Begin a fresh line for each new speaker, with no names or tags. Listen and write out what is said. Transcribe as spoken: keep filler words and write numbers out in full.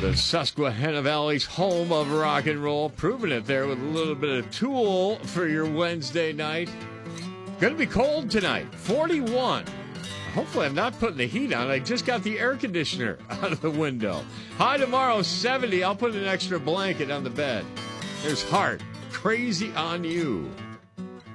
The Susquehanna Valley's home of rock and roll. Proving it there with a little bit of Tool for your Wednesday night. Going to be cold tonight, forty-one. Hopefully I'm not putting the heat on. I just got the air conditioner out of the window. High tomorrow, seventy. I'll put an extra blanket on the bed. There's Heart, Crazy on You.